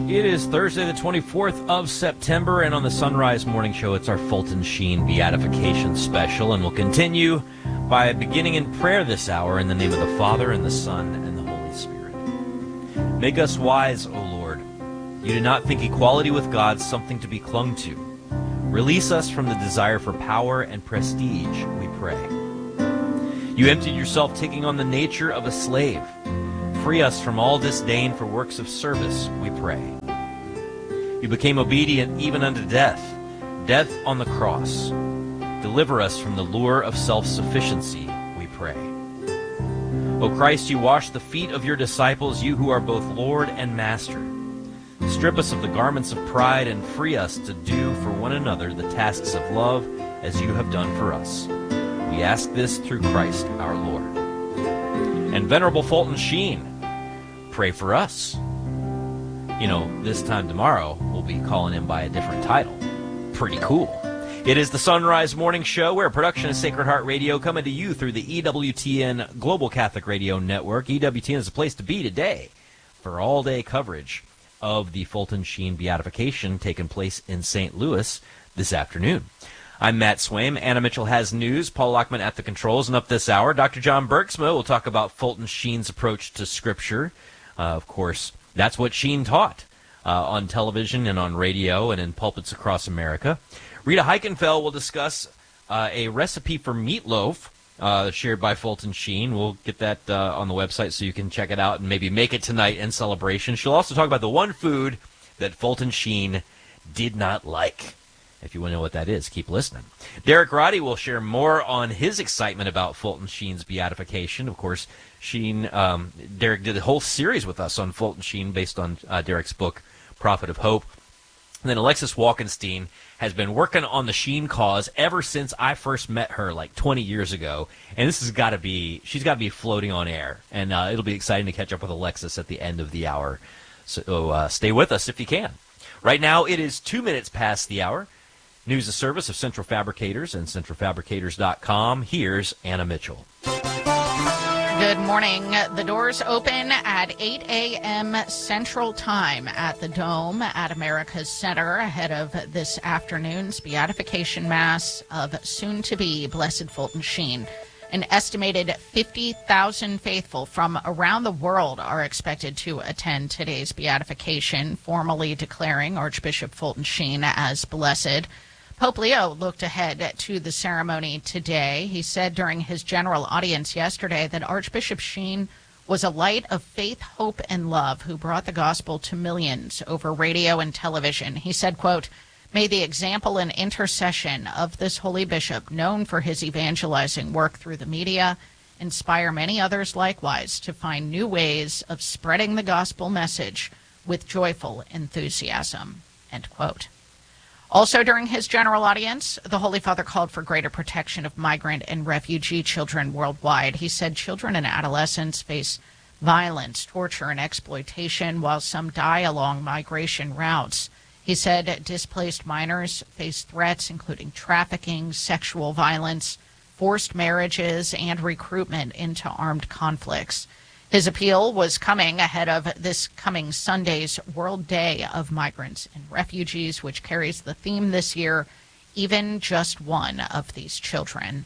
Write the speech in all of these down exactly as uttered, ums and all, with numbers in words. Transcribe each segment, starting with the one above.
It is Thursday, the twenty-fourth of September, and on the Sunrise Morning Show, it's our Fulton Sheen Beatification Special, and we'll continue by beginning in prayer this hour in the name of the Father, and the Son, and the Holy Spirit. Make us wise, O Lord. You do not think equality with God something to be clung to. Release us from the desire for power and prestige, we pray. You emptied yourself, taking on the nature of a slave. Free us from all disdain for works of service, we pray. You became obedient even unto death, death on the cross. Deliver us from the lure of self-sufficiency, we pray. O Christ, you washed the feet of your disciples, you who are both Lord and Master. Strip us of the garments of pride and free us to do for one another the tasks of love as you have done for us. We ask this through Christ our Lord. And Venerable Fulton Sheen, pray for us. You know, this time tomorrow, we'll be calling him by a different title. Pretty cool. It is the Sunrise Morning Show. We're a production of Sacred Heart Radio, coming to you through the E W T N Global Catholic Radio Network. E W T N is a place to be today for all-day coverage of the Fulton Sheen Beatification taking place in Saint Louis this afternoon. I'm Matt Swaim. Anna Mitchell has news. Paul Lockman at the controls. And up this hour, Doctor John Bergsma will talk about Fulton Sheen's approach to Scripture. Uh, of course, that's what Sheen taught uh, on television and on radio and in pulpits across America. Rita Heikenfeld will discuss uh, a recipe for meatloaf uh, shared by Fulton Sheen. We'll get that uh, on the website so you can check it out and maybe make it tonight in celebration. She'll also talk about the one food that Fulton Sheen did not like. If you want to know what that is, keep listening. Derek Roddy will share more on his excitement about Fulton Sheen's beatification. Of course, Sheen, um, Derek did a whole series with us on Fulton Sheen based on uh, Derek's book, Prophet of Hope. And then Alexis Walkenstein has been working on the Sheen cause ever since I first met her like twenty years ago. And this has got to be, she's got to be floating on air. And uh, it'll be exciting to catch up with Alexis at the end of the hour. So uh, stay with us if you can. Right now, it is two minutes past the hour. News and service of Central Fabricators and central fabricators dot com. Here's Anna Mitchell. Good morning. The doors open at eight a.m. Central Time at the Dome at America's Center ahead of this afternoon's beatification mass of soon-to-be Blessed Fulton Sheen. An estimated fifty thousand faithful from around the world are expected to attend today's beatification, formally declaring Archbishop Fulton Sheen as blessed. Pope Leo looked ahead to the ceremony today. He said during his general audience yesterday that Archbishop Sheen was a light of faith, hope, and love who brought the gospel to millions over radio and television. He said, quote, "May the example and intercession of this holy bishop, known for his evangelizing work through the media, inspire many others likewise to find new ways of spreading the gospel message with joyful enthusiasm," end quote. Also during his general audience, the Holy Father called for greater protection of migrant and refugee children worldwide. He said children and adolescents face violence, torture, and exploitation, while some die along migration routes. He said displaced minors face threats including trafficking, sexual violence, forced marriages, and recruitment into armed conflicts. His appeal was coming ahead of this coming Sunday's World Day of Migrants and Refugees, which carries the theme this year, Even Just One of These Children.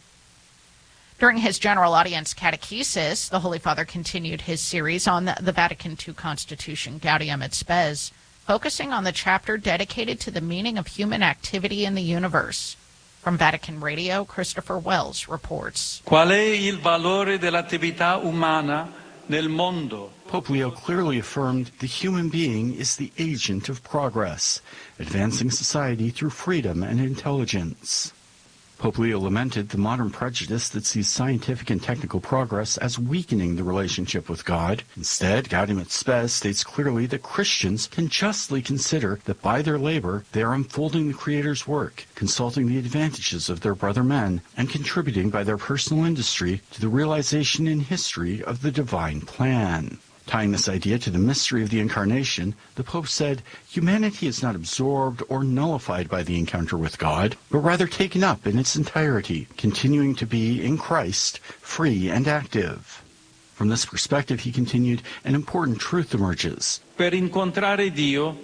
During his general audience catechesis, the Holy Father continued his series on the Vatican two Constitution, Gaudium et Spes, focusing on the chapter dedicated to the meaning of human activity in the universe. From Vatican Radio, Christopher Wells reports. Qual è il valore dell'attività umana nel mondo? Pope Leo clearly affirmed the human being is the agent of progress, advancing society through freedom and intelligence. Pope Leo lamented the modern prejudice that sees scientific and technical progress as weakening the relationship with God. Instead, Gaudium et Spes states clearly that Christians can justly consider that by their labor they are unfolding the Creator's work, consulting the advantages of their brother men, and contributing by their personal industry to the realization in history of the divine plan. Tying this idea to the mystery of the Incarnation, the Pope said, humanity is not absorbed or nullified by the encounter with God, but rather taken up in its entirety, continuing to be, in Christ, free and active. From this perspective, he continued, an important truth emerges. Per incontrare Dio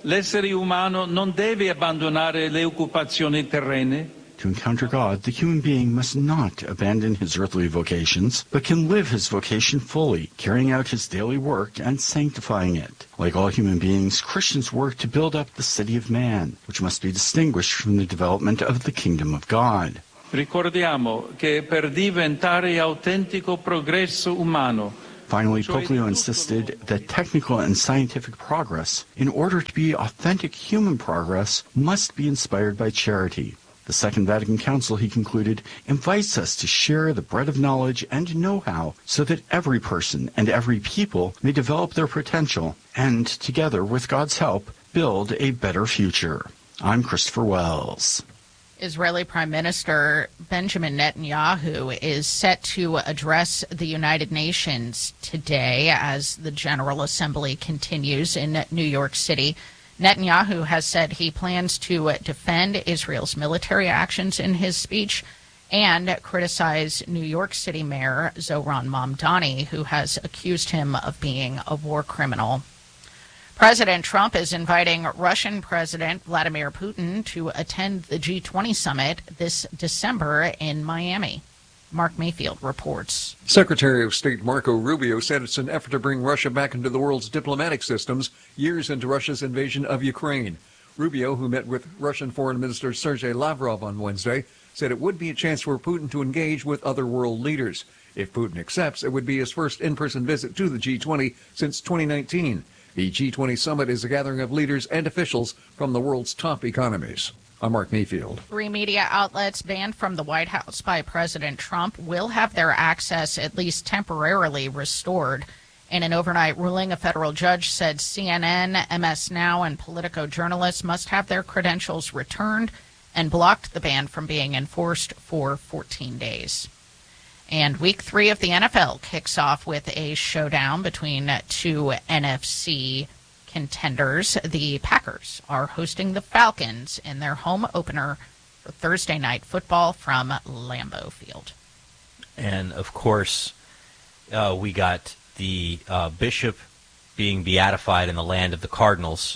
l'essere umano non deve abbandonare le occupazioni terrene. To encounter God, the human being must not abandon his earthly vocations, but can live his vocation fully, carrying out his daily work and sanctifying it. Like all human beings, Christians work to build up the city of man, which must be distinguished from the development of the kingdom of God. Ricordiamo che per diventare autentico progresso umano, Finally, Pope Leo insisted that technical and scientific progress, in order to be authentic human progress, must be inspired by charity. The Second Vatican Council, he concluded, invites us to share the bread of knowledge and know-how so that every person and every people may develop their potential and, together with God's help, build a better future. I'm Christopher Wells. Israeli Prime Minister Benjamin Netanyahu is set to address the United Nations today as the General Assembly continues in New York City. Netanyahu has said he plans to defend Israel's military actions in his speech and criticize New York City Mayor Zohran Mamdani, who has accused him of being a war criminal. President Trump is inviting Russian President Vladimir Putin to attend the G twenty summit this December in Miami. Mark Mayfield reports. Secretary of State Marco Rubio said it's an effort to bring Russia back into the world's diplomatic systems years into Russia's invasion of Ukraine. Rubio, who met with Russian Foreign Minister Sergei Lavrov on Wednesday, said it would be a chance for Putin to engage with other world leaders. If Putin accepts, it would be his first in-person visit to the G twenty since twenty nineteen. The G twenty summit is a gathering of leaders and officials from the world's top economies. I'm Mark Mayfield. Three media outlets banned from the White House by President Trump will have their access at least temporarily restored. In an overnight ruling, a federal judge said C N N, M S Now, and Politico journalists must have their credentials returned and blocked the ban from being enforced for fourteen days. And week three of the N F L kicks off with a showdown between two N F C contenders. The Packers are hosting the Falcons in their home opener for Thursday night football from Lambeau Field. And, of course, uh, we got the uh, bishop being beatified in the land of the Cardinals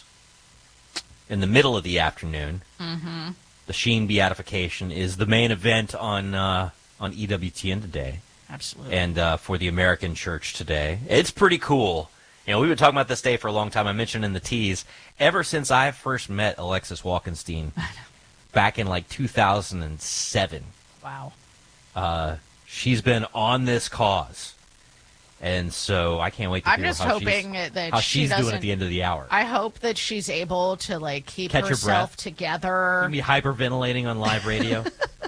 in the middle of the afternoon. Mm-hmm. The Sheen beatification is the main event on uh, on E W T N today. Absolutely. And uh, for the American Church today. It's pretty cool. You know, we've been talking about this day for a long time. I mentioned in the tease, ever since I first met Alexis Walkenstein back in like two thousand seven. Wow. Uh, she's been on this cause. And so I can't wait to I'm hear just how hoping she's, that how she she's doing doesn't- at the end of the hour. I hope that she's able to, like, keep Catch her herself breath. together. Gonna be hyperventilating on live radio.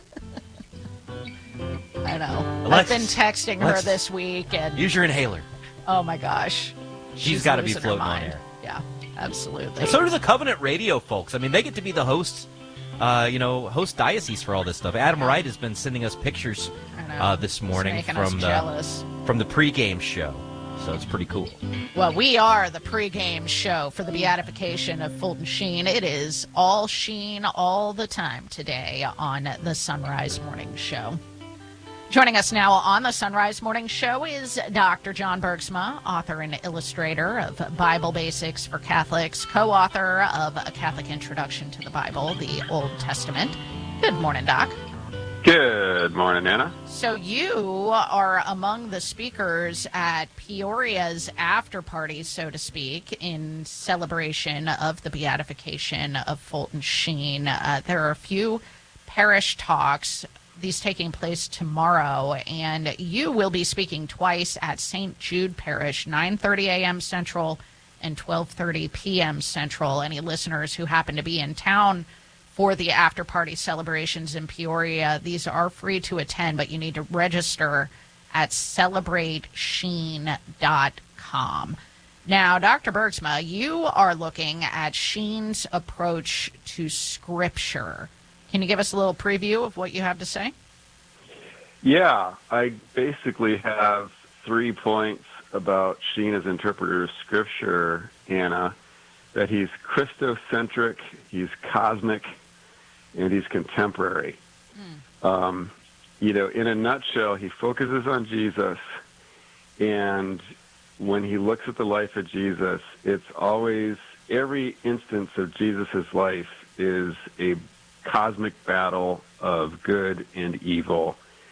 I know. Alexis, I've been texting her Alexis, this week, and Use your inhaler. oh my gosh. She's got to be losing her floating on mind. air. Yeah, absolutely. And so do the Covenant Radio folks. I mean, they get to be the hosts, uh, you know, host diocese for all this stuff. Adam Wright has been sending us pictures I know. uh, this morning It's making us from the jealous. from the pregame show. So it's pretty cool. Well, we are the pregame show for the beatification of Fulton Sheen. It is all Sheen all the time today on the Sunrise Morning Show. Joining us now on the Sunrise Morning Show is Doctor John Bergsma, author and illustrator of Bible Basics for Catholics, co-author of A Catholic Introduction to the Bible, the Old Testament. Good morning, Doc. Good morning, Anna. So you are among the speakers at Peoria's after party, so to speak, in celebration of the beatification of Fulton Sheen. Uh, there are a few parish talks, these taking place tomorrow, and you will be speaking twice at Saint Jude Parish, nine thirty a.m. Central and twelve thirty p.m. Central. Any listeners who happen to be in town for the after-party celebrations in Peoria, these are free to attend, but you need to register at celebrate sheen dot com. Now, Doctor Bergsma, you are looking at Sheen's approach to Scripture. Can you give us a little preview of what you have to say? Yeah, I basically have three points about Sheen as interpreter of Scripture, Anna, that he's Christocentric, he's cosmic, and he's contemporary. Mm. Um, you know, in a nutshell, he focuses on Jesus, and when he looks at the life of Jesus, it's always every instance of Jesus' life is a cosmic battle of good and evil,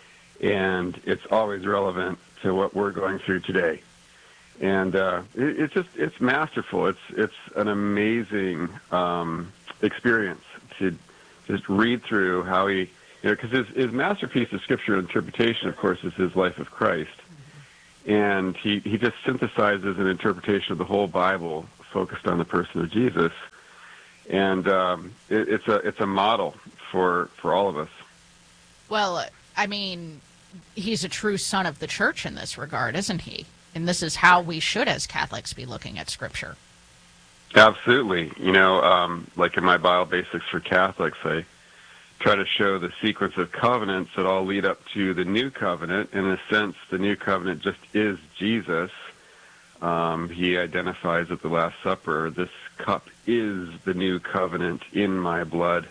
and it's always relevant to what we're going through today. And uh, it, it's just, it's masterful. It's it's an amazing um, experience to just read through how he, you know, because his, his masterpiece of scripture interpretation, of course, is his life of Christ. And he, he just synthesizes an interpretation of the whole Bible focused on the person of Jesus. And um, it, it's a it's a model for, for all of us. Well, I mean, he's a true son of the church in this regard, isn't he? And this is how we should, as Catholics, be looking at Scripture. Absolutely. You know, um, like in my Bible Basics for Catholics, I try to show the sequence of covenants that all lead up to the New Covenant. In a sense, the New Covenant just is Jesus. Um, he identifies at the Last Supper, this cup is the New Covenant in my blood.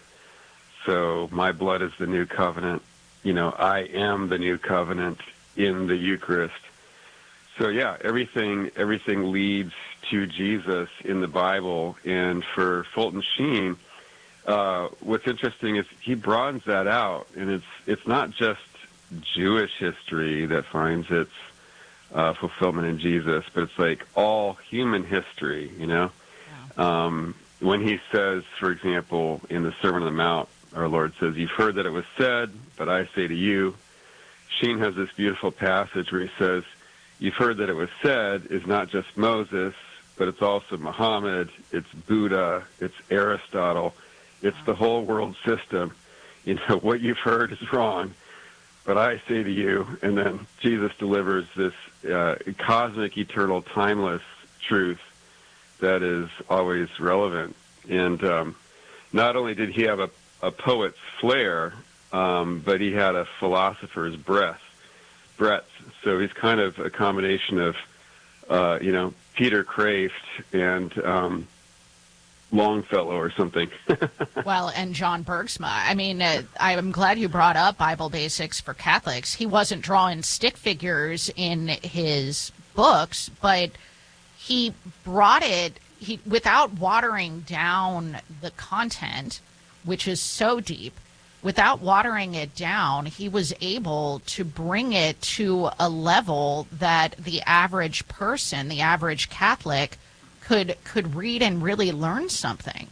So my blood is the New Covenant. You know, I am the New Covenant in the Eucharist. So yeah, everything everything leads to Jesus in the Bible. And for Fulton Sheen, uh, what's interesting is he broadens that out, and it's it's not just Jewish history that finds its uh, fulfillment in Jesus, but it's like all human history. You know, yeah. um, when he says, for example, in the Sermon on the Mount, our Lord says, "You've heard that it was said, but I say to you." Sheen has this beautiful passage where he says, "You've heard that it was said" is not just Moses, but it's also Muhammad, it's Buddha, it's Aristotle, it's the whole world system. You know, what you've heard is wrong, but I say to you, and then Jesus delivers this uh, cosmic, eternal, timeless truth that is always relevant. And um, not only did he have a, a poet's flair, um, but he had a philosopher's breath. breadth. So he's kind of a combination of, uh, you know, Peter Kraft and um, Longfellow or something. Well, and John Bergsma. I mean, uh, I'm glad you brought up Bible Basics for Catholics. He wasn't drawing stick figures in his books, but he brought it he without watering down the content, which is so deep. Without watering it down, he was able to bring it to a level that the average person, the average Catholic, could could read and really learn something.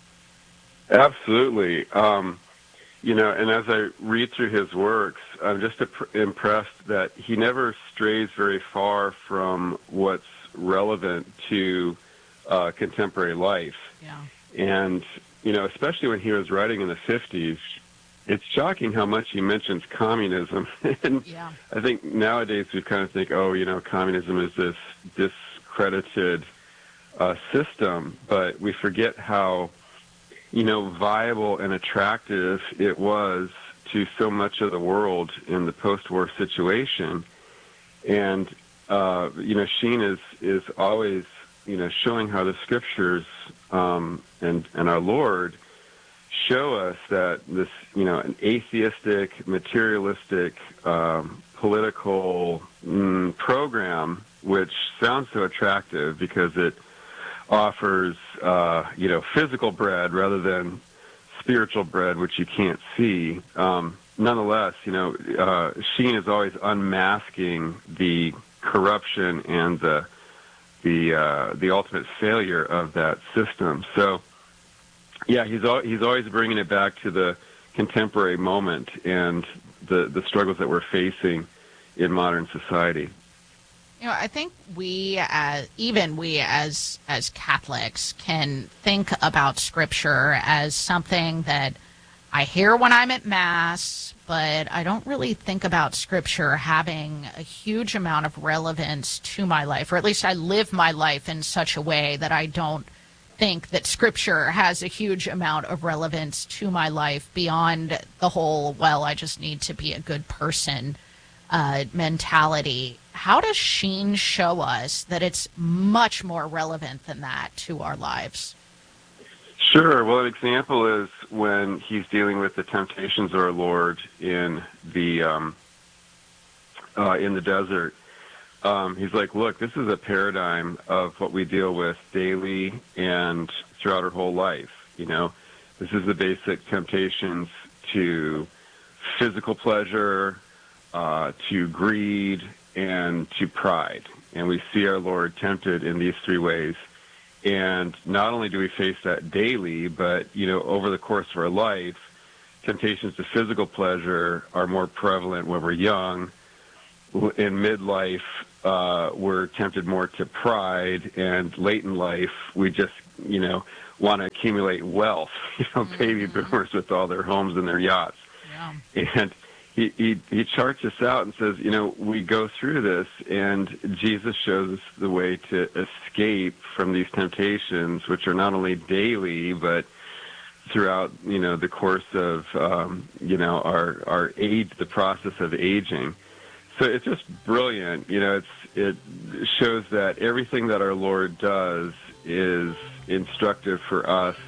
Absolutely. Um, you know, and as I read through his works, I'm just impressed that he never strays very far from what's relevant to uh, contemporary life. Yeah. And, you know, especially when he was writing in the fifties, it's shocking how much he mentions communism. And yeah. I think nowadays we kind of think, oh, you know, communism is this discredited uh, system, but we forget how, you know, viable and attractive it was to so much of the world in the post-war situation. And, uh, you know, Sheen is, is always, you know, showing how the scriptures um, and, and our Lord show us that this, you know, an atheistic, materialistic, um, political mm, program, which sounds so attractive because it offers, uh, you know, physical bread rather than spiritual bread, which you can't see. Um, nonetheless, you know, uh, Sheen is always unmasking the corruption and the the uh, the ultimate failure of that system. So, yeah, he's al- he's always bringing it back to the contemporary moment and the the struggles that we're facing in modern society. You know, I think we, as, even we as as Catholics, can think about Scripture as something that I hear when I'm at Mass, but I don't really think about Scripture having a huge amount of relevance to my life, or at least I live my life in such a way that I don't think that Scripture has a huge amount of relevance to my life beyond the whole, well, I just need to be a good person uh, mentality. How does Sheen show us that it's much more relevant than that to our lives? Sure. Well, an example is when he's dealing with the temptations of our Lord in the um, uh, in the desert. Um, he's like, look, this is a paradigm of what we deal with daily, and and throughout her whole life. You know, this is the basic temptations to physical pleasure, uh, to greed, and to pride. And we see our Lord tempted in these three ways. And not only do we face that daily, but, you know, over the course of our life, temptations to physical pleasure are more prevalent when we're young. In midlife, uh, we're tempted more to pride, and late in life, we just, you know, want to accumulate wealth, you know, mm-hmm. baby boomers with all their homes and their yachts. Yeah. And he, he, he charts us out and says, you know, we go through this, and Jesus shows us the way to escape from these temptations, which are not only daily, but throughout, you know, the course of, um, you know, our, our age, the process of aging. So it's just brilliant. You know, it's, it shows that everything that our Lord does is instructive for us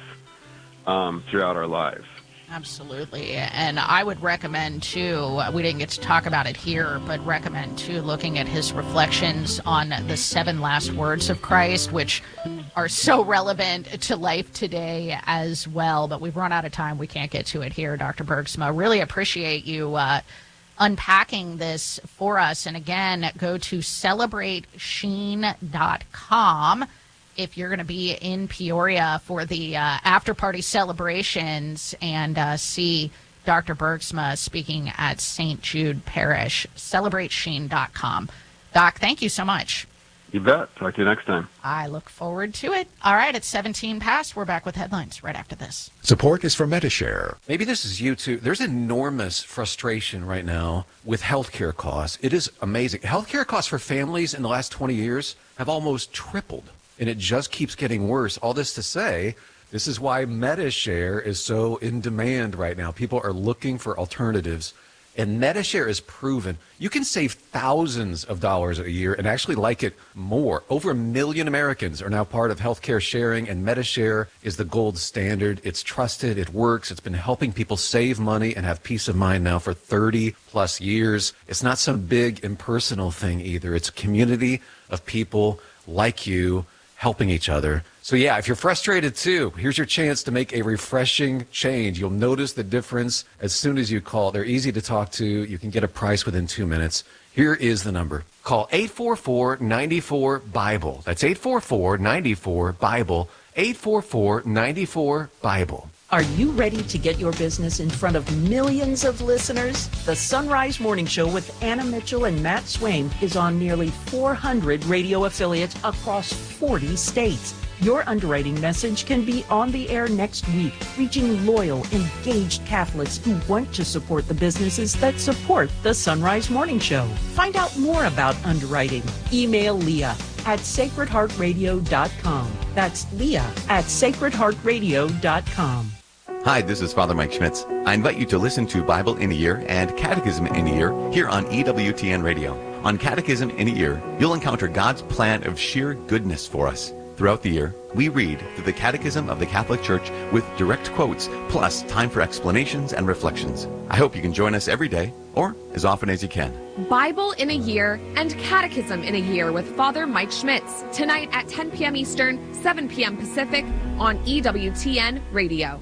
um, throughout our lives. Absolutely. And I would recommend, too, we didn't get to talk about it here, but recommend, too, looking at his reflections on the seven last words of Christ, which are so relevant to life today as well. But we've run out of time. We can't get to it here, Doctor Bergsma. Really appreciate you uh, unpacking this for us. And again, go to celebrate sheen dot com. If you're going to be in Peoria for the uh, after-party celebrations and uh, see Doctor Bergsma speaking at Saint Jude Parish, celebrate sheen dot com. Doc, thank you so much. You bet. Talk to you next time. I look forward to it. All right, it's seventeen past. We're back with headlines right after this. Support is from Medi-Share. Maybe this is you, too. There's enormous frustration right now with healthcare costs. It is amazing. Healthcare costs for families in the last twenty years have almost tripled. And it just keeps getting worse. All this to say, this is why Medi-Share is so in demand right now. People are looking for alternatives. And Medi-Share is proven. You can save thousands of dollars a year and actually like it more. Over a million Americans are now part of healthcare sharing, and Medi-Share is the gold standard. It's trusted. It works. It's been helping people save money and have peace of mind now for thirty plus years. It's not some big impersonal thing either. It's a community of people like you helping each other. So yeah, if you're frustrated too, here's your chance to make a refreshing change. You'll notice the difference as soon as you call. They're easy to talk to. You can get a price within two minutes. Here is the number. Call eight four four, nine four, BIBLE. That's eight four four, nine four, BIBLE. eight four four, nine four, BIBLE. Are you ready to get your business in front of millions of listeners? The Sunrise Morning Show with Anna Mitchell and Matt Swain is on nearly four hundred radio affiliates across forty states. Your underwriting message can be on the air next week, reaching loyal, engaged Catholics who want to support the businesses that support the Sunrise Morning Show. Find out more about underwriting. Email Leah at sacred heart radio dot com. That's Leah at sacred heart radio dot com. Hi, this is Father Mike Schmitz. I invite you to listen to Bible in a Year and Catechism in a Year here on E W T N Radio. On Catechism in a Year, you'll encounter God's plan of sheer goodness for us. Throughout the year, we read through the Catechism of the Catholic Church with direct quotes, plus time for explanations and reflections. I hope you can join us every day, or as often as you can. Bible in a Year and Catechism in a Year with Father Mike Schmitz, tonight at ten p.m. Eastern, seven p.m. Pacific on E W T N Radio.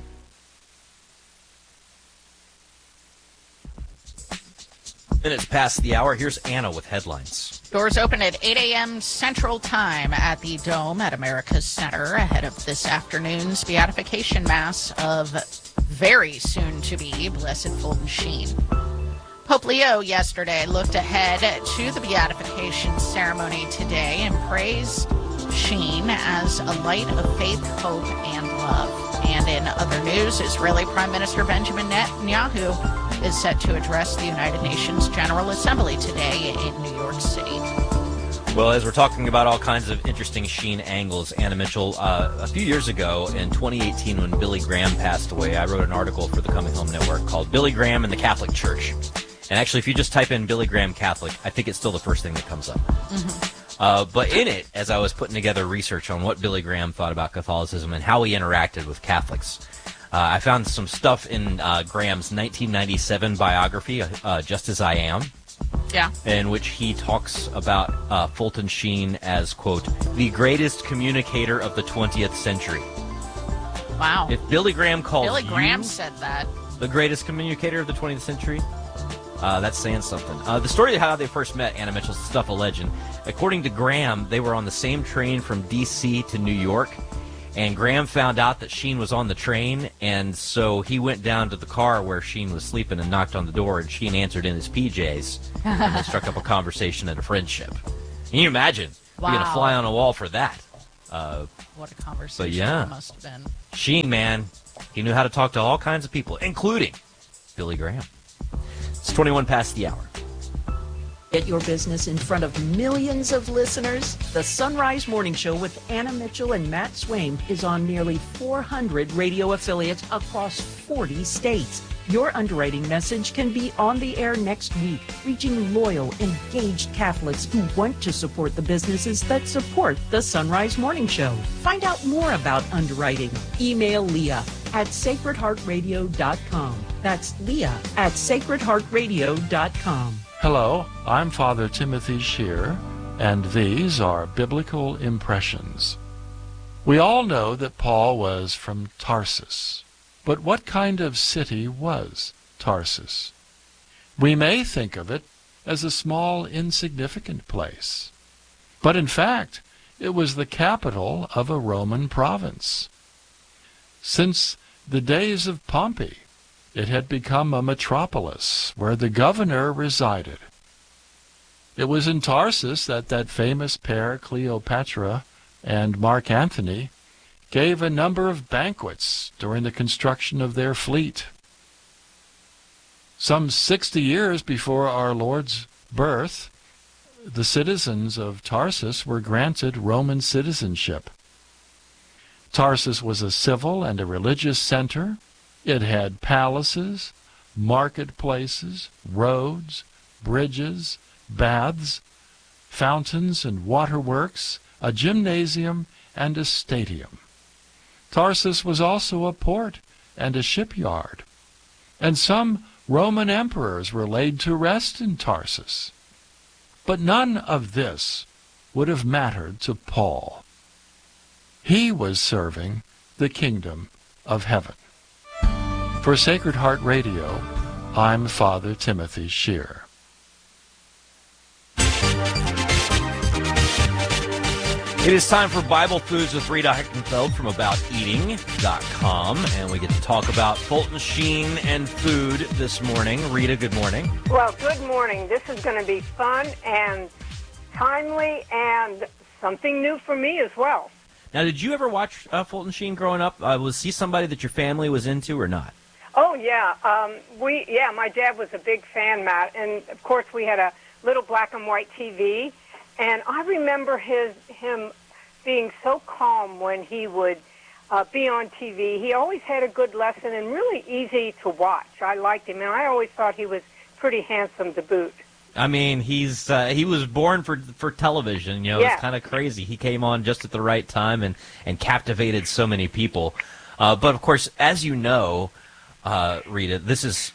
Minutes past the hour. Here's Anna with headlines. Doors open at eight a.m. Central Time at the Dome at America's Center ahead of this afternoon's beatification mass of very soon-to-be Blessed Fulton Sheen. Pope Leo yesterday looked ahead to the beatification ceremony today and praised Sheen as a light of faith, hope, and love. And in other news, Israeli Prime Minister Benjamin Netanyahu is set to address the United Nations General Assembly today in New York City. Well, as we're talking about all kinds of interesting Sheen angles, Anna Mitchell, uh, a few years ago in twenty eighteen when Billy Graham passed away, I wrote an article for the Coming Home Network called Billy Graham and the Catholic Church. And actually, if you just type in Billy Graham Catholic, I think it's still the first thing that comes up. Mm-hmm. Uh, but in it, as I was putting together research on what Billy Graham thought about Catholicism and how he interacted with Catholics, uh, I found some stuff in uh, Graham's nineteen ninety-seven biography, uh, Just As I Am. Yeah. In which he talks about uh, Fulton Sheen as, quote, the greatest communicator of the twentieth century. Wow. If Billy Graham calls Billy Graham you said that. the greatest communicator of the twentieth century, uh, that's saying something. Uh, the story of how they first met, Anna Mitchell, is stuff of legend. According to Graham, they were on the same train from D C to New York, and Graham found out that Sheen was on the train, and so he went down to the car where Sheen was sleeping and knocked on the door, and Sheen answered in his P Js, and they struck up a conversation and a friendship. Can you imagine Wow. being a fly on a wall for that? Uh, What a conversation yeah. it must have been. Sheen, man, he knew how to talk to all kinds of people, including Billy Graham. It's twenty-one past the hour. Get your business in front of millions of listeners. The Sunrise Morning Show with Anna Mitchell and Matt Swaim is on nearly four hundred radio affiliates across forty states. Your underwriting message can be on the air next week, reaching loyal, engaged Catholics who want to support the businesses that support the Sunrise Morning Show. Find out more about underwriting. Email Leah at sacred heart radio dot com. That's Leah at sacred heart radio dot com. Hello, I'm Father Timothy Shear, and these are Biblical Impressions. We all know that Paul was from Tarsus, but what kind of city was Tarsus? We may think of it as a small, insignificant place, but in fact, it was the capital of a Roman province. Since the days of Pompey, it had become a metropolis where the governor resided. It was in Tarsus that that famous pair, Cleopatra and Mark Antony, gave a number of banquets during the construction of their fleet. Some sixty years before our Lord's birth, the citizens of Tarsus were granted Roman citizenship. Tarsus was a civil and a religious center. It had palaces, marketplaces, roads, bridges, baths, fountains and waterworks, a gymnasium, and a stadium. Tarsus was also a port and a shipyard, and some Roman emperors were laid to rest in Tarsus. But none of this would have mattered to Paul. He was serving the kingdom of heaven. For Sacred Heart Radio, I'm Father Timothy Shear. It is time for Bible Foods with Rita Heckenfeld from about eating dot com, and we get to talk about Fulton Sheen and food this morning. Rita, good morning. Well, good morning. This is going to be fun and timely and something new for me as well. Now, did you ever watch uh, Fulton Sheen growing up? Uh, was he somebody that your family was into or not? Oh, yeah. Um, we yeah, my dad was a big fan, Matt. And, of course, we had a little black and white T V. And I remember his him being so calm when he would uh, be on T V. He always had a good lesson and really easy to watch. I liked him, and I always thought he was pretty handsome to boot. I mean, he's uh, he was born for for television. You know, Yeah. It's kind of crazy. He came on just at the right time and, and captivated so many people. Uh, but, of course, as you know, uh, Rita, this is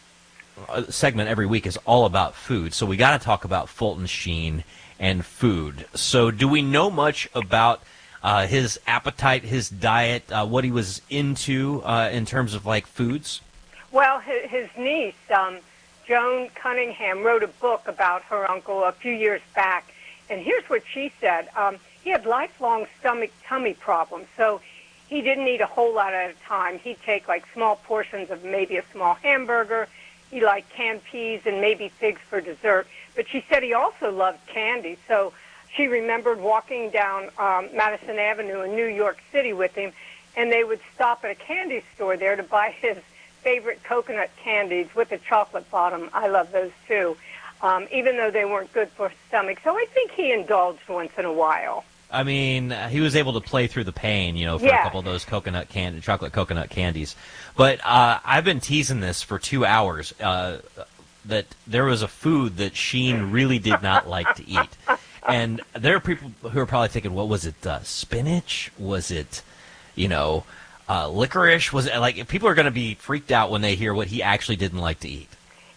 a segment every week is all about food. So we got to talk about Fulton Sheen and food. So do we know much about uh, his appetite, his diet, uh, what he was into uh, in terms of, like, foods? Well, his, his niece, um, Joan Cunningham, wrote a book about her uncle a few years back. And here's what she said. Um, he had lifelong stomach tummy problems, so he didn't eat a whole lot at a time. He'd take, like, small portions of maybe a small hamburger. He liked canned peas and maybe figs for dessert. But she said he also loved candy. So she remembered walking down um, Madison Avenue in New York City with him, and they would stop at a candy store there to buy his favorite coconut candies with a chocolate bottom. I love those, too, um, even though they weren't good for his stomach. So I think he indulged once in a while. I mean, he was able to play through the pain, you know, for Yeah. a couple of those coconut candy, chocolate coconut candies. But uh, I've been teasing this for two hours, uh, that there was a food that Sheen really did not like to eat. And there are people who are probably thinking, what was it, uh, spinach? Was it, you know, uh, licorice? Was it, like, people are going to be freaked out when they hear what he actually didn't like to eat.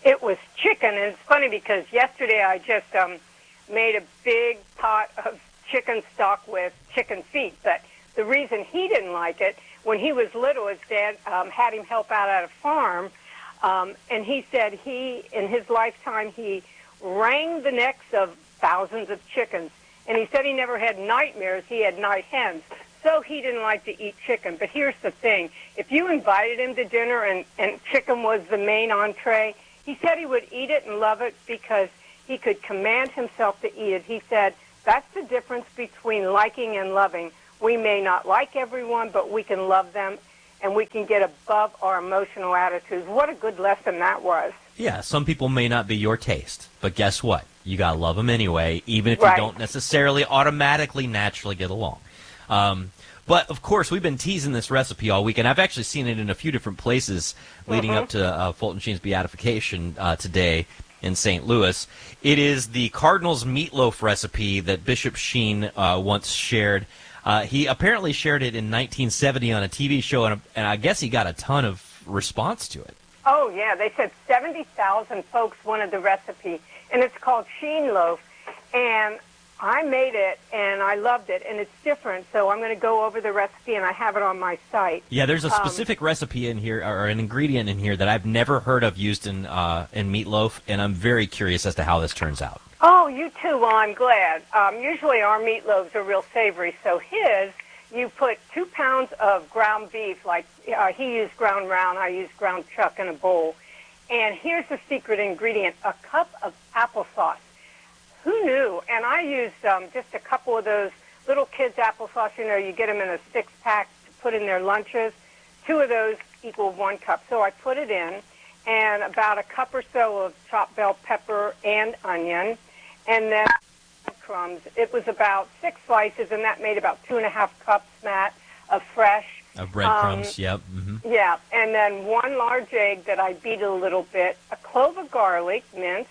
It was chicken, and it's funny because yesterday I just um, made a big pot of chicken stock with chicken feet. But the reason he didn't like it, when he was little, his dad um, had him help out at a farm, um, and he said he, in his lifetime, he wrung the necks of thousands of chickens. And he said he never had nightmares, he had night hens. So he didn't like to eat chicken. But here's the thing. If you invited him to dinner and, and chicken was the main entree, he said he would eat it and love it because he could command himself to eat it. He said, that's the difference between liking and loving. We may not like everyone, but we can love them, and we can get above our emotional attitudes. What a good lesson that was. Yeah, some people may not be your taste, but guess what? You got to love them anyway, even if Right. you don't necessarily automatically, naturally get along. Um, but, of course, we've been teasing this recipe all week, and I've actually seen it in a few different places leading Mhm. up to uh, Fulton Sheen's beatification uh, today in Saint Louis. It is the Cardinals meatloaf recipe that Bishop Sheen uh, once shared. Uh, he apparently shared it in nineteen seventy on a T V show, and, and I guess he got a ton of response to it. Oh, yeah. They said seventy thousand folks wanted the recipe, and it's called Sheen Loaf. And I made it, and I loved it, and it's different. So I'm going to go over the recipe, and I have it on my site. Yeah, there's a Um, specific recipe in here, or an ingredient in here that I've never heard of used in uh, in meatloaf, and I'm very curious as to how this turns out. Oh, you too. Well, I'm glad. Um, usually our meatloaves are real savory, so his, you put two pounds of ground beef, like uh, he used ground round, I used ground chuck in a bowl. And here's the secret ingredient, a cup of applesauce. Who knew? And I used um, just a couple of those little kids' applesauce. You know, you get them in a six-pack to put in their lunches. Two of those equal one cup. So I put it in, and about a cup or so of chopped bell pepper and onion, and then crumbs. It was about six slices, and that made about two and a half cups, Matt, of fresh. Of breadcrumbs, Um, yep. hmm Yeah, and then one large egg that I beat a little bit, a clove of garlic minced,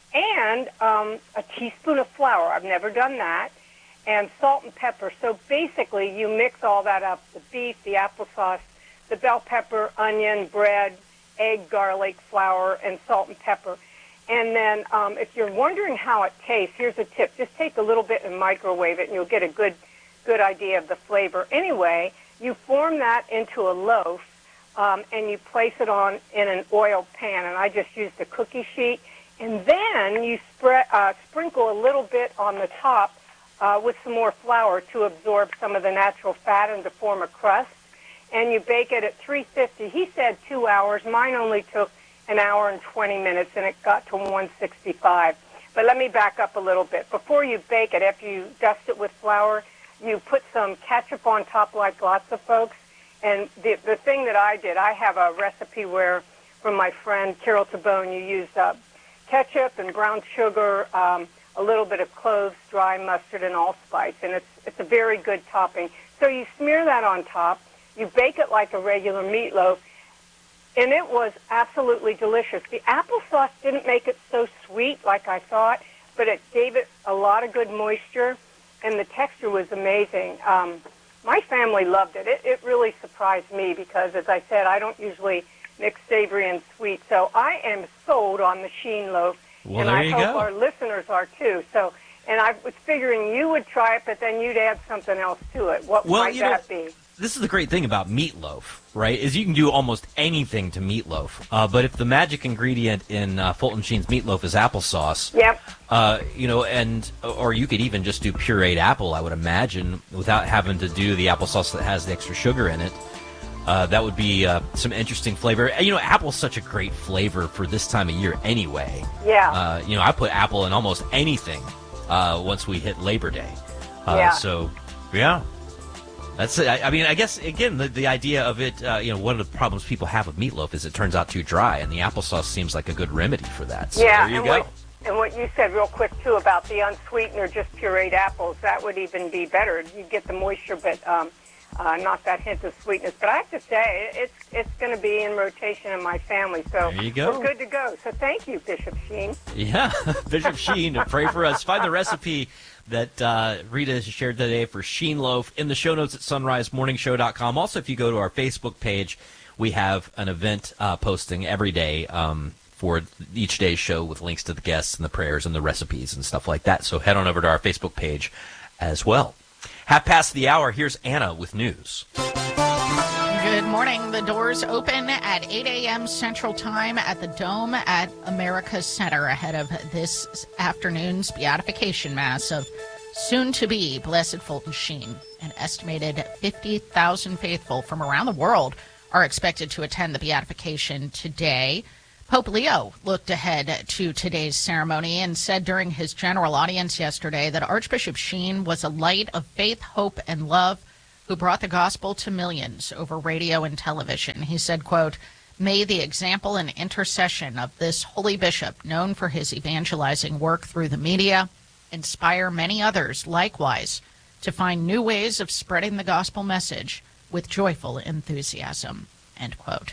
and um, a teaspoon of flour. I've never done that, and salt and pepper. So basically, you mix all that up, the beef, the applesauce, the bell pepper, onion, bread, egg, garlic, flour, and salt and pepper. And then um, if you're wondering how it tastes, here's a tip. Just take a little bit and microwave it, and you'll get a good, good idea of the flavor. Anyway, you form that into a loaf, um, and you place it on in an oil pan, and I just used a cookie sheet. And then you spread, uh, sprinkle a little bit on the top uh, with some more flour to absorb some of the natural fat and to form a crust. And you bake it at three fifty. He said two hours. Mine only took an hour and twenty minutes, and it got to one sixty-five. But let me back up a little bit. Before you bake it, after you dust it with flour, you put some ketchup on top like lots of folks. And the, the thing that I did, I have a recipe where, from my friend Carol Tabone, you use uh, ketchup and brown sugar, um, a little bit of cloves, dry mustard, and allspice. And it's, it's a very good topping. So you smear that on top. You bake it like a regular meatloaf. And it was absolutely delicious. The applesauce didn't make it so sweet like I thought, but it gave it a lot of good moisture, and the texture was amazing. Um, my family loved it. it. It really surprised me because, as I said, I don't usually mix savory and sweet. So I am sold on the Sheen loaf, Well, and there I you hope go. our listeners are too. So, and I was figuring you would try it, but then you'd add something else to it. What Well, might you know, that be? This is the great thing about meatloaf, right, is you can do almost anything to meatloaf. Uh, but if the magic ingredient in uh, Fulton Sheen's meatloaf is applesauce, Yep. uh, you know, and or you could even just do pureed apple, I would imagine, without having to do the applesauce that has the extra sugar in it. Uh, that would be uh, some interesting flavor. You know, apple's such a great flavor for this time of year anyway. Yeah. Uh, you know, I put apple in almost anything uh, once we hit Labor Day. Uh, Yeah. So, yeah. That's it. I, I mean, I guess, again, the, the idea of it, uh, you know, one of the problems people have with meatloaf is it turns out too dry, and the applesauce seems like a good remedy for that. So yeah, there you and go. What, and what you said real quick, too, about the unsweetened or just pureed apples, that would even be better. You get the moisture, but um, uh, not that hint of sweetness. But I have to say, it's it's going to be in rotation in my family. So There you go. we're good to go. So thank you, Bishop Sheen. Yeah, Bishop Sheen, pray for us. Find the recipe that uh, Rita has shared today for Sheen Loaf in the show notes at sunrise morning show dot com. Also, if you go to our Facebook page, we have an event uh, posting every day um, for each day's show with links to the guests and the prayers and the recipes and stuff like that. So head on over to our Facebook page as well. Half past the hour, here's Anna with news. Good morning. The doors open at eight a.m. Central Time at the Dome at America's Center ahead of this afternoon's beatification mass of soon-to-be Blessed Fulton Sheen. An estimated fifty thousand faithful from around the world are expected to attend the beatification today. Pope Leo looked ahead to today's ceremony and said during his general audience yesterday that Archbishop Sheen was a light of faith, hope, and love who brought the gospel to millions over radio and television. He said, quote, "May the example and intercession of this holy bishop, known for his evangelizing work through the media, inspire many others likewise to find new ways of spreading the gospel message with joyful enthusiasm," end quote.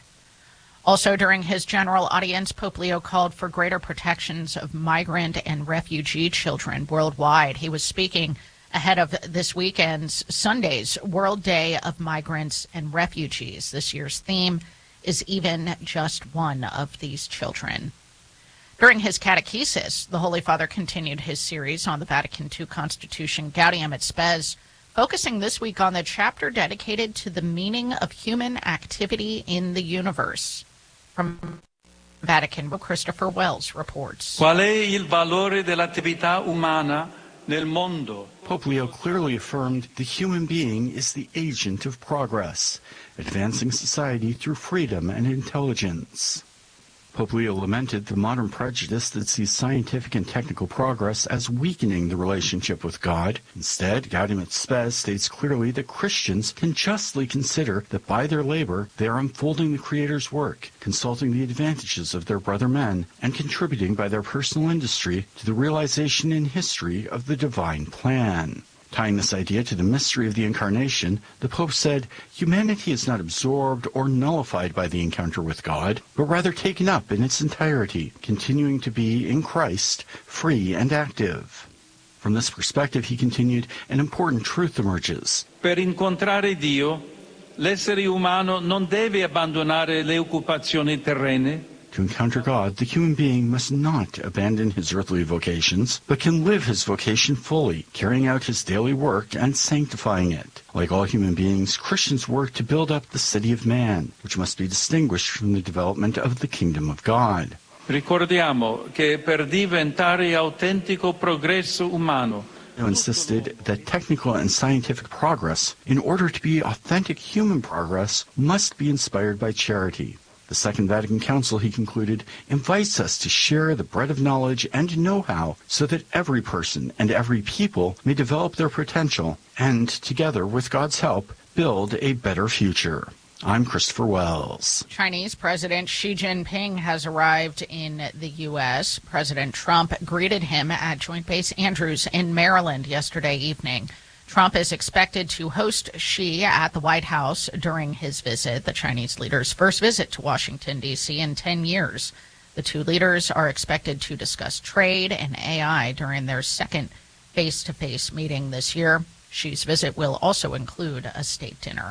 Also during his general audience, Pope Leo called for greater protections of migrant and refugee children worldwide. He was speaking ahead of this weekend's Sunday's World Day of Migrants and Refugees. This year's theme is even just one of these children. During his catechesis, the Holy Father continued his series on the Vatican two Constitution, Gaudium et Spes, focusing this week on the chapter dedicated to the meaning of human activity in the universe. From Vatican, Christopher Wells reports. Qual è il valore dell'attività umana nel mondo? Pope Leo clearly affirmed the human being is the agent of progress, advancing society through freedom and intelligence. Pope Leo lamented the modern prejudice that sees scientific and technical progress as weakening the relationship with God. Instead, Gaudium et Spes states clearly that Christians can justly consider that by their labor they are unfolding the Creator's work, consulting the advantages of their brother men, and contributing by their personal industry to the realization in history of the divine plan. Tying this idea to the mystery of the Incarnation, the Pope said, humanity is not absorbed or nullified by the encounter with God, but rather taken up in its entirety, continuing to be, in Christ, free and active. From this perspective, he continued, an important truth emerges. Per incontrare Dio, l'essere umano non deve abbandonare le occupazioni terrene. To encounter God, the human being must not abandon his earthly vocations, but can live his vocation fully, carrying out his daily work and sanctifying it. Like all human beings, Christians work to build up the city of man, which must be distinguished from the development of the kingdom of God. Ricordiamo che per diventare autentico progresso umano, Leo insisted that technical and scientific progress, in order to be authentic human progress, must be inspired by charity. The Second Vatican Council, he concluded, invites us to share the bread of knowledge and know-how so that every person and every people may develop their potential and, together with God's help, build a better future. I'm Christopher Wells. Chinese President Xi Jinping has arrived in the U S. President Trump greeted him at Joint Base Andrews in Maryland yesterday evening. Trump is expected to host Xi at the White House during his visit, the Chinese leader's first visit to Washington, D C in ten years. The two leaders are expected to discuss trade and A I during their second face-to-face meeting this year. Xi's visit will also include a state dinner.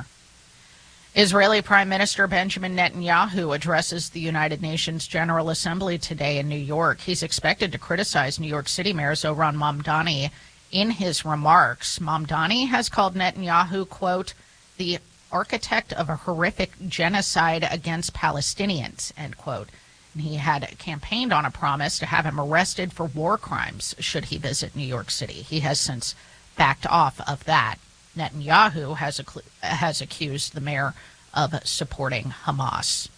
Israeli Prime Minister Benjamin Netanyahu addresses the United Nations General Assembly today in New York. He's expected to criticize New York City Mayor Zohran Mamdani. In his remarks, Mamdani has called Netanyahu, quote, the architect of a horrific genocide against Palestinians, end quote. And he had campaigned on a promise to have him arrested for war crimes should he visit New York City. He has since backed off of that. Netanyahu has, ac- has accused the mayor of supporting Hamas.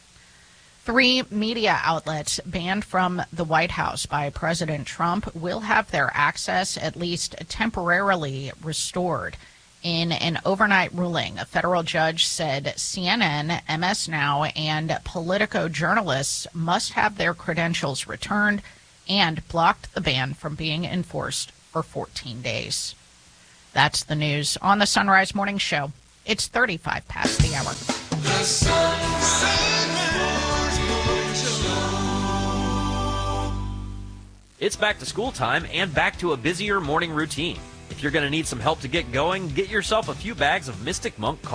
Three media outlets banned from the White House by President Trump will have their access at least temporarily restored. In an overnight ruling, a federal judge said C N N, M S Now, and Politico journalists must have their credentials returned and blocked the ban from being enforced for fourteen days. That's the news on the Sunrise Morning Show. It's thirty-five past the hour. The Sunrise It's back to school time and back to a busier morning routine. If you're going to need some help to get going, get yourself a few bags of Mystic Monk coffee.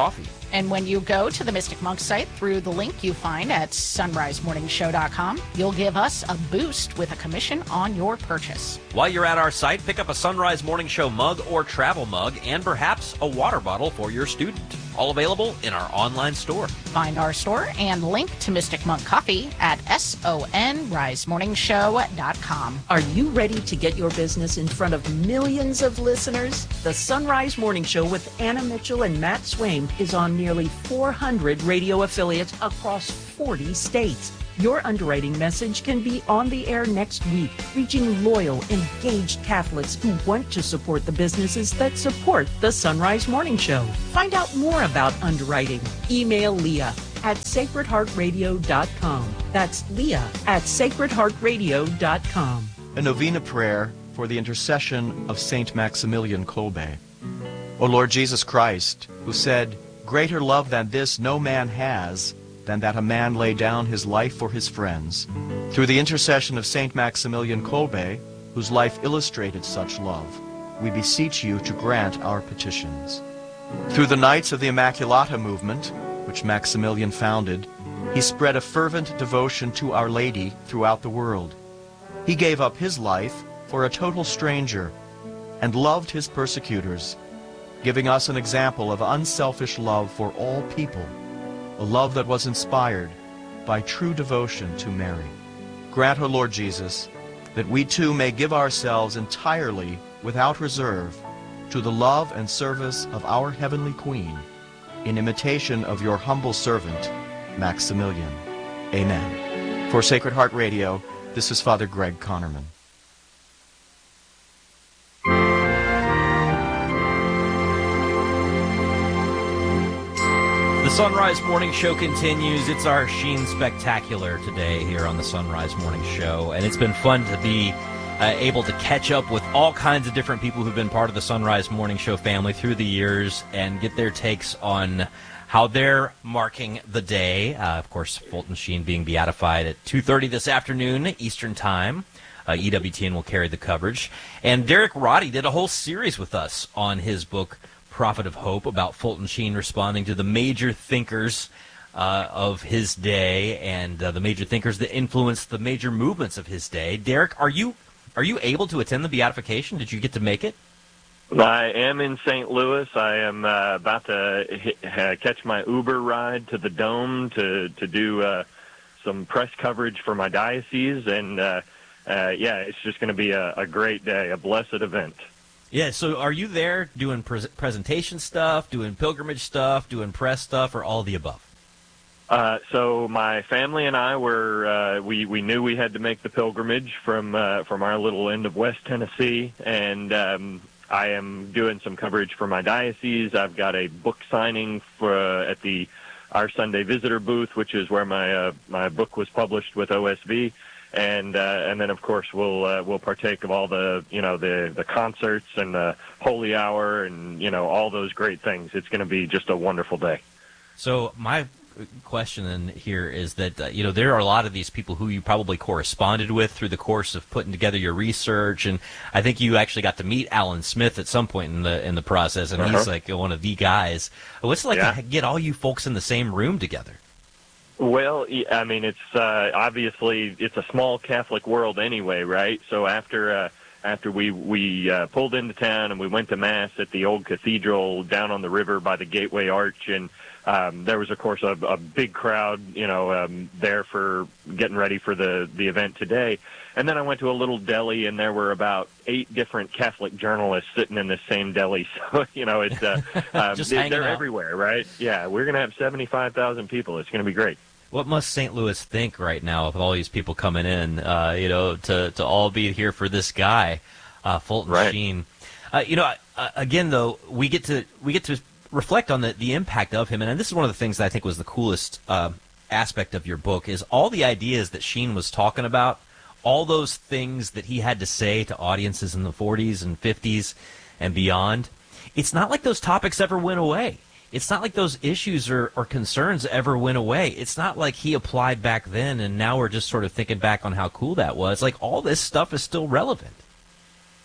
And when you go to the Mystic Monk site through the link you find at sunrise morning show dot com, you'll give us a boost with a commission on your purchase. While you're at our site, pick up a Sunrise Morning Show mug or travel mug and perhaps a water bottle for your student. All available in our online store. Find our store and link to Mystic Monk Coffee at sunrise morning show dot com. Are you ready to get your business in front of millions of listeners? The Sunrise Morning Show with Anna Mitchell and Matt Swaim is on nearly four hundred radio affiliates across forty states. Your underwriting message can be on the air next week, reaching loyal, engaged Catholics who want to support the businesses that support the Sunrise Morning Show. Find out more about underwriting. Email Leah at sacred heart radio dot com. That's Leah at sacred heart radio dot com. A novena prayer for the intercession of Saint Maximilian Kolbe. O Lord Jesus Christ, who said, "Greater love than this no man has, than that a man lay down his life for his friends." Through the intercession of Saint Maximilian Kolbe, whose life illustrated such love, we beseech you to grant our petitions. Through the Knights of the Immaculata movement, which Maximilian founded, he spread a fervent devotion to Our Lady throughout the world. He gave up his life for a total stranger and loved his persecutors, giving us an example of unselfish love for all people, a love that was inspired by true devotion to Mary. Grant, O Lord Jesus, that we too may give ourselves entirely, without reserve, to the love and service of our Heavenly Queen, in imitation of your humble servant, Maximilian. Amen. For Sacred Heart Radio, this is Father Greg Connerman. The Sunrise Morning Show continues. It's our Sheen Spectacular today here on the Sunrise Morning Show, and it's been fun to be uh, able to catch up with all kinds of different people who've been part of the Sunrise Morning Show family through the years and get their takes on how they're marking the day. Uh, of course, Fulton Sheen being beatified at two thirty this afternoon, Eastern Time. Uh, E W T N will carry the coverage. And Derek Roddy did a whole series with us on his book, Prophet of Hope, about Fulton Sheen responding to the major thinkers uh, of his day and uh, the major thinkers that influenced the major movements of his day. Derek, are you are you able to attend the beatification? Did you get to make it? I am in Saint Louis. I am uh, about to hit, uh, catch my Uber ride to the Dome to to do uh, some press coverage for my diocese, and uh, uh, yeah, it's just going to be a, a great day, a blessed event. Yeah, so are you there doing pre- presentation stuff, doing pilgrimage stuff, doing press stuff, or all of the above? Uh, so my family and I were, uh, we, we knew we had to make the pilgrimage from uh, from our little end of West Tennessee, and um, I am doing some coverage for my diocese. I've got a book signing for uh, at the Our Sunday Visitor booth, which is where my uh, my book was published with O S V. And uh, and then of course we'll uh, we'll partake of all the you know the the concerts and the holy hour and you know all those great things. It's going to be just a wonderful day. So my question then here is that uh, you know there are a lot of these people who you probably corresponded with through the course of putting together your research, and I think you actually got to meet Alan Smith at some point in the in the process, and uh-huh. he's like one of the guys. What's it like yeah. to get all you folks in the same room together? Well, I mean, it's uh, obviously it's a small Catholic world anyway, right? So after uh, after we we uh, pulled into town and we went to Mass at the old cathedral down on the river by the Gateway Arch, and um, there was, of course, a, a big crowd, you know, um, there for getting ready for the, the event today. And then I went to a little deli, and there were about eight different Catholic journalists sitting in this same deli. So, you know, it's uh, um, they, they're out. everywhere, right? Yeah, we're going to have seventy-five thousand people. It's going to be great. What must Saint Louis think right now with all these people coming in, uh, you know, to, to all be here for this guy, uh, Fulton right. Sheen? Uh, you know, uh, again, though, we get to we get to reflect on the, the impact of him, and this is one of the things that I think was the coolest uh, aspect of your book, is all the ideas that Sheen was talking about, all those things that he had to say to audiences in the forties and fifties and beyond. It's not like those topics ever went away. It's not like those issues or, or concerns ever went away. It's not like he applied back then and now we're just sort of thinking back on how cool that was. Like, all this stuff is still relevant.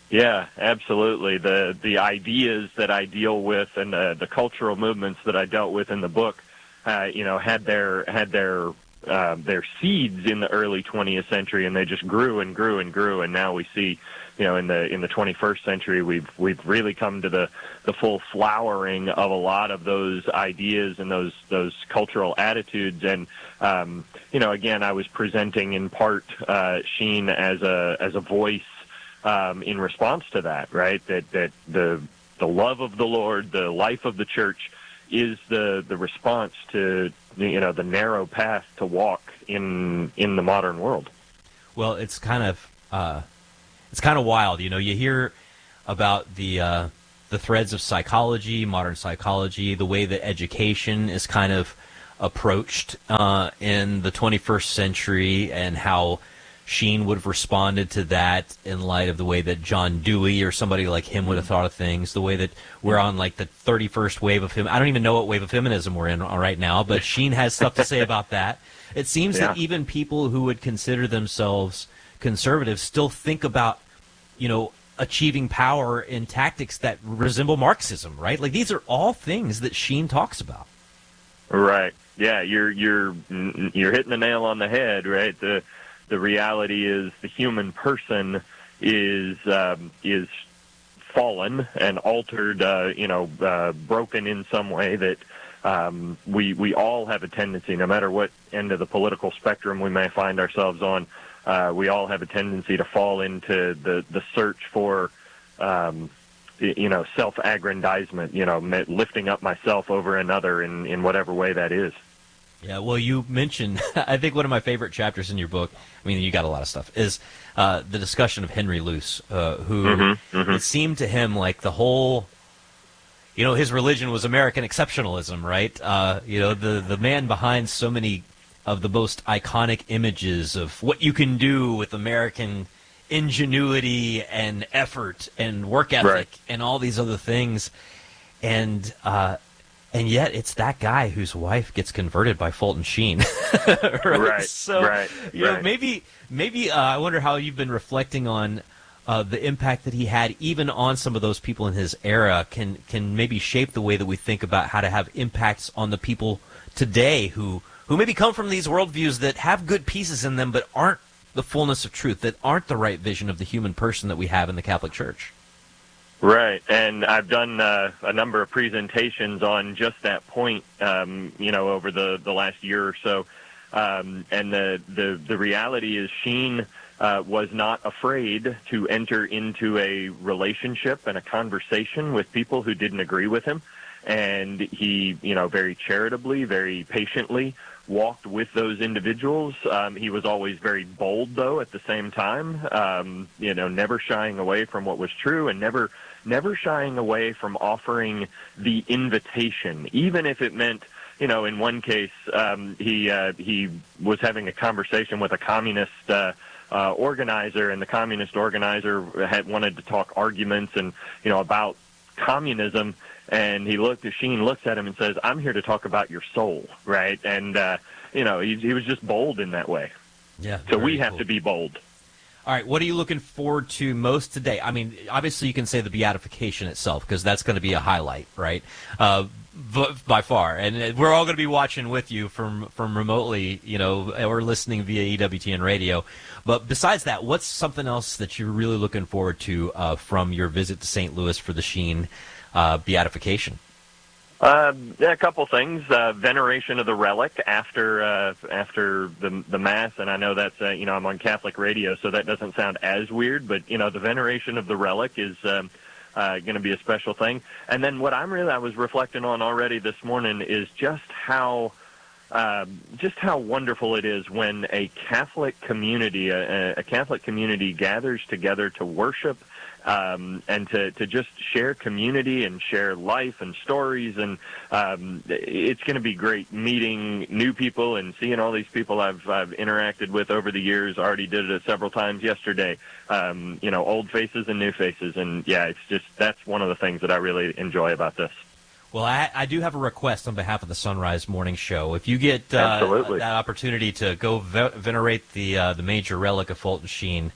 Yeah, absolutely. The the ideas that I deal with and the, the cultural movements that I dealt with in the book, uh, you know, had their had their uh, their seeds in the early twentieth century, and they just grew and grew and grew. And now we see, you know, in the in the twenty-first century, we've we've really come to the, the full flowering of a lot of those ideas and those those cultural attitudes. And um, you know, again, I was presenting in part uh, Sheen as a as a voice. Um, in response to that, right? That that the the love of the Lord, the life of the church, is the the response to, you know, the narrow path to walk in in the modern world. Well, it's kind of uh, it's kind of wild, you know. You hear about the uh, the threads of psychology, modern psychology, the way that education is kind of approached uh, in the twenty-first century, and how Sheen would have responded to that in light of the way that John Dewey or somebody like him would have thought of things, the way that we're on like the thirty-first wave of him. I don't even know what wave of feminism we're in right now, but Sheen has stuff to say about that. It seems yeah. that even people who would consider themselves conservatives still think about, you know, achieving power in tactics that resemble Marxism, right? Like, these are all things that Sheen talks about. Right. Yeah, you're you're you're hitting the nail on the head, right? The The reality is the human person is um, is fallen and altered, uh, you know, uh, broken in some way that um, we we all have a tendency, no matter what end of the political spectrum we may find ourselves on, uh, we all have a tendency to fall into the, the search for, um, you know, self-aggrandizement, you know, lifting up myself over another in, in whatever way that is. Yeah, well, you mentioned, I think one of my favorite chapters in your book, I mean, you got a lot of stuff, is uh, the discussion of Henry Luce, uh, who mm-hmm, mm-hmm. it seemed to him like the whole, you know, his religion was American exceptionalism, right? Uh, you know, the, the man behind so many of the most iconic images of what you can do with American ingenuity and effort and work ethic right. and all these other things. And, uh, And yet, it's that guy whose wife gets converted by Fulton Sheen. right? right. So, right. you know, right. maybe, maybe uh, I wonder how you've been reflecting on uh, the impact that he had, even on some of those people in his era. Can can maybe shape the way that we think about how to have impacts on the people today who who maybe come from these worldviews that have good pieces in them, but aren't the fullness of truth, that aren't the right vision of the human person that we have in the Catholic Church. Right, and I've done uh, a number of presentations on just that point, um, you know, over the, the last year or so. Um, and the, the, the reality is Sheen uh, was not afraid to enter into a relationship and a conversation with people who didn't agree with him. And he, you know, very charitably, very patiently walked with those individuals. Um, he was always very bold, though, at the same time, um, you know, never shying away from what was true and never never shying away from offering the invitation, even if it meant, you know, in one case, um, he uh, he was having a conversation with a communist uh, uh, organizer, and the communist organizer had wanted to talk arguments and, you know, about communism. And he looked, Sheen looks at him and says, "I'm here to talk about your soul," right? And, uh, you know, he, he was just bold in that way. Yeah. So we cool. have to be bold. All right, what are you looking forward to most today? I mean, obviously you can say the beatification itself, because that's going to be a highlight, right, uh, b- by far. And we're all going to be watching with you from, from remotely, you know, or listening via E W T N radio. But besides that, what's something else that you're really looking forward to uh, from your visit to Saint Louis for the Sheen uh, beatification? Uh, a couple things. Uh, veneration of the relic after uh, after the the Mass, and I know that's, uh, you know, I'm on Catholic radio, so that doesn't sound as weird, but, you know, the veneration of the relic is um, uh, going to be a special thing. And then what I'm really, I was reflecting on already this morning is just how uh, just how wonderful it is when a Catholic community, a, a Catholic community gathers together to worship Um, and to, to just share community and share life and stories. And um, it's going to be great meeting new people and seeing all these people I've, I've interacted with over the years. Already did it several times yesterday. Um, you know, old faces and new faces. And, yeah, it's just, that's one of the things that I really enjoy about this. Well, I, I do have a request on behalf of the Sunrise Morning Show. If you get uh, that opportunity to go ve- venerate the uh, the major relic of Fulton Sheen,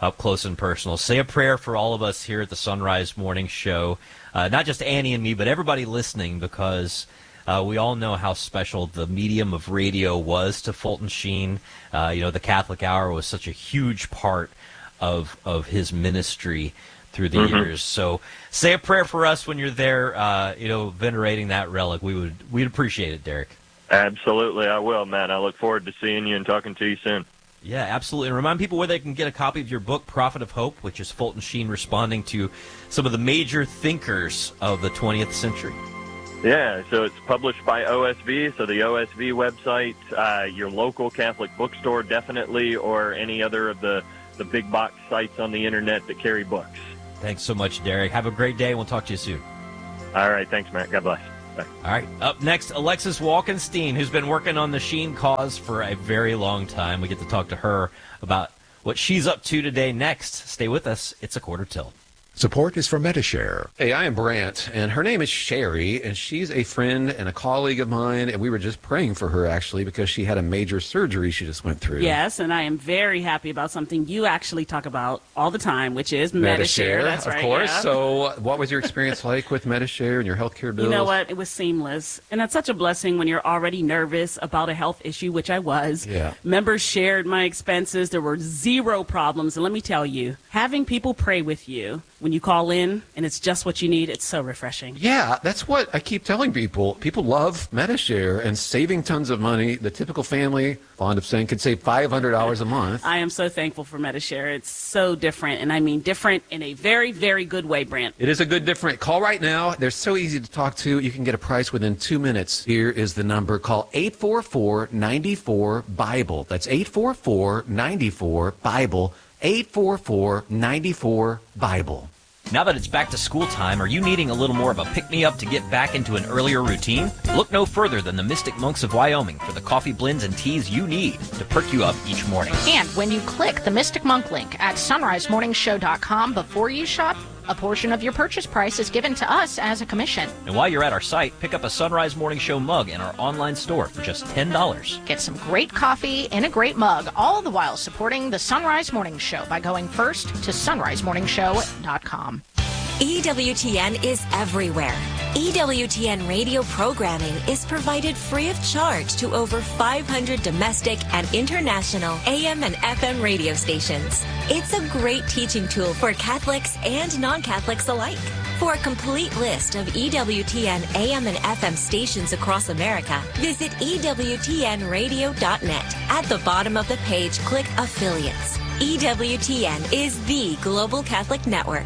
up close and personal. Say a prayer for all of us here at the Sunrise Morning Show, uh, not just Annie and me, but everybody listening, because uh, we all know how special the medium of radio was to Fulton Sheen. Uh, you know, the Catholic Hour was such a huge part of of his ministry through the mm-hmm. years. So say a prayer for us when you're there, uh, you know, venerating that relic. We would, we'd appreciate it, Derek. Absolutely, I will, Matt. I look forward to seeing you and talking to you soon. Yeah, absolutely. And remind people where they can get a copy of your book, Prophet of Hope, which is Fulton Sheen responding to some of the major thinkers of the twentieth century. Yeah, so it's published by O S V, so the O S V website, uh, your local Catholic bookstore definitely, or any other of the, the big box sites on the internet that carry books. Thanks so much, Derek. Have a great day, and we'll talk to you soon. All right, thanks, Matt. God bless. Bye. All right, up next, Alexis Walkenstein, who's been working on the Sheen cause for a very long time. We get to talk to her about what she's up to today next. Stay with us. It's a quarter till. Support is from Medishare. Hey, I am Brant, and her name is Sherry, and she's a friend and a colleague of mine, and we were just praying for her, actually, because she had a major surgery she just went through. Yes, and I am very happy about something you actually talk about all the time, which is Medishare. That's of right, course. yeah. So what was your experience like with Medishare and your healthcare bills? You know what? It was seamless, and it's such a blessing when you're already nervous about a health issue, which I was. Yeah. Members shared my expenses. There were zero problems, and let me tell you, having people pray with you when you call in and it's just what you need, it's so refreshing. Yeah, that's what I keep telling people. People love Medishare and saving tons of money. The typical family, fond of saying, could save five hundred dollars a month. I am so thankful for Medishare. It's so different, and I mean different in a very, very good way, Brant. It is a good different. Call right now. They're so easy to talk to. You can get a price within two minutes. Here is the number. Call eight four four, nine four, BIBLE. That's eight four four, nine four, BIBLE. eight four four, nine four, BIBLE. Now that it's back to school time, are you needing a little more of a pick-me-up to get back into an earlier routine? Look no further than the Mystic Monks of Wyoming for the coffee blends and teas you need to perk you up each morning. And when you click the Mystic Monk link at sunrise morning show dot com before you shop, a portion of your purchase price is given to us as a commission. And while you're at our site, pick up a Sunrise Morning Show mug in our online store for just ten dollars. Get some great coffee in a great mug, all the while supporting the Sunrise Morning Show by going first to sunrise morning show dot com. E W T N is everywhere. E W T N radio programming is provided free of charge to over five hundred domestic and international A M and F M radio stations. It's a great teaching tool for Catholics and non-Catholics alike. For a complete list of E W T N A M and F M stations across America, visit E W T N radio dot net. At the bottom of the page, click Affiliates. E W T N is the global Catholic network.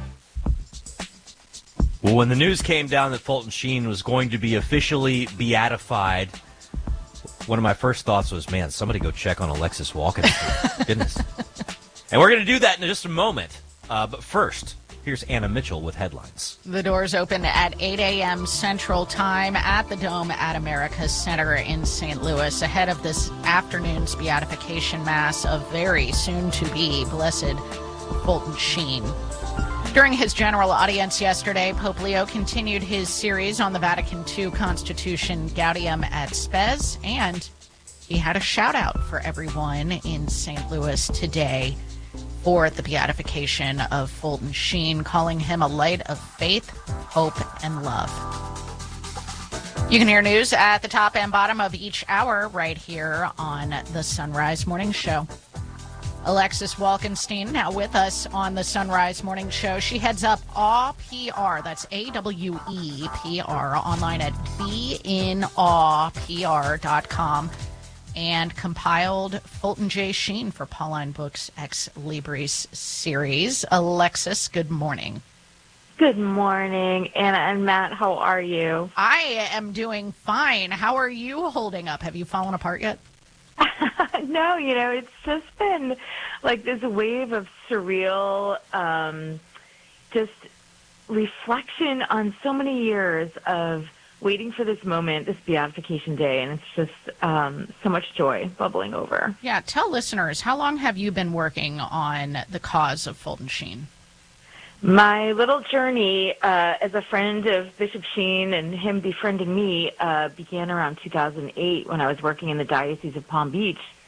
Well, when the news came down that Fulton Sheen was going to be officially beatified, one of my first thoughts was, man, somebody go check on Alexis Walkenstein. Goodness. And we're going to do that in just a moment. Uh, but first, here's Anna Mitchell with headlines. The doors open at eight a.m. Central Time at the Dome at America's Center in Saint Louis ahead of this afternoon's beatification mass of very soon-to-be Blessed Fulton Sheen. During his general audience yesterday, Pope Leo continued his series on the Vatican two Constitution Gaudium et Spes, and he had a shout-out for everyone in Saint Louis today for the beatification of Fulton Sheen, calling him a light of faith, hope, and love. You can hear news at the top and bottom of each hour right here on the Sunrise Morning Show. Alexis Walkenstein now with us on the Sunrise Morning Show. She heads up A W E P R, that's A W E P R, online at be in awe p r dot com, and compiled Fulton J. Sheen for Pauline Books' Ex Libris series. Alexis, good morning. Good morning, Anna and Matt. How are you? I am doing fine. How are you holding up? Have you fallen apart yet? No, you know, it's just been like this wave of surreal, um, just reflection on so many years of waiting for this moment, this beatification day, and it's just um, so much joy bubbling over. Yeah, tell listeners, how long have you been working on the cause of Fulton Sheen? My little journey uh, as a friend of Bishop Sheen and him befriending me uh, began around two thousand eight when I was working in the Diocese of Palm Beach.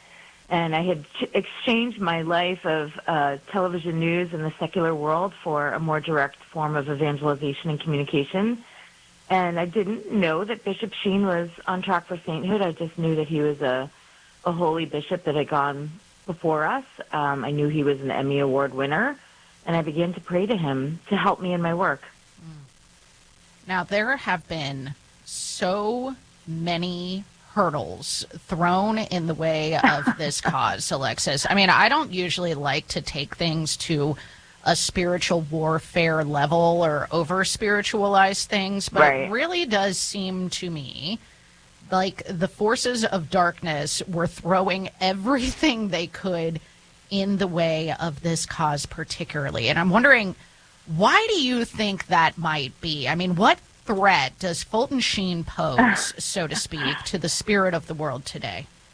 And I had ch- exchanged my life of uh, television news in the secular world for a more direct form of evangelization and communication. And I didn't know that Bishop Sheen was on track for sainthood. I just knew that he was a, a holy bishop that had gone before us. Um, I knew he was an Emmy Award winner, and I began to pray to him to help me in my work. Now, there have been so many hurdles thrown in the way of this cause, Alexis. I mean, I don't usually like to take things to a spiritual warfare level or over-spiritualize things, but Right. it really does seem to me like the forces of darkness were throwing everything they could in the way of this cause particularly. And I'm wondering, why do you think that might be? I mean, what threat does Fulton Sheen pose, so to speak, to the spirit of the world today?